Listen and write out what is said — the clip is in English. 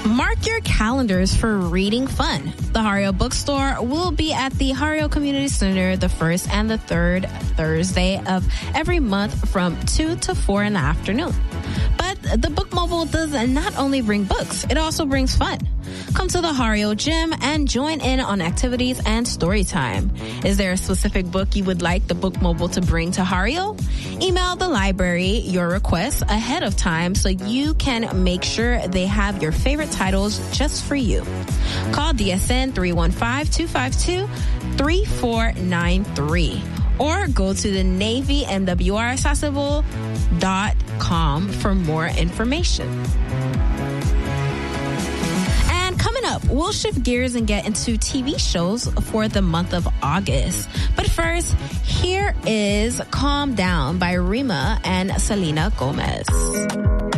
Mark your calendars for reading fun. The Hario Bookstore will be at the Hario Community Center the first and the third Thursday of every month from 2 to 4 in the afternoon. But the Book Mobile does not only bring books, it also brings fun. Come to the Hario Gym and join in on activities and story time. Is there a specific book you would like the Book Mobile to bring to Hario? Email the library your request ahead of time so you can make sure they have your favorite titles just for you. Call DSN 315-252-3493 or go to the NavyMWRaccessible.com for more information. Coming up, we'll shift gears and get into TV shows for the month of August. But first, here is Calm Down by Rima and Selena Gomez.